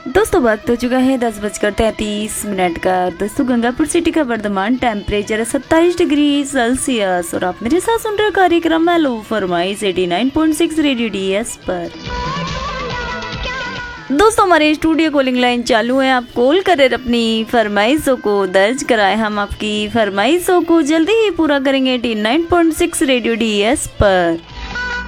दोस्तों वक्त हो चुका है 10:33 का। दोस्तों गंगापुर सिटी का वर्तमान टेम्परेचर है 27 डिग्री सेल्सियस और आप मेरे साथ सुन रहे कार्यक्रम हेलो फरमाइश 89.6 रेडियो डीएस पर। दोस्तों हमारे स्टूडियो कॉलिंग लाइन चालू है, आप कॉल करें अपनी फरमाइशों को दर्ज कराएं, हम आपकी फरमाइशों को जल्दी ही पूरा करेंगे 89.6 रेडियो डीएस पर।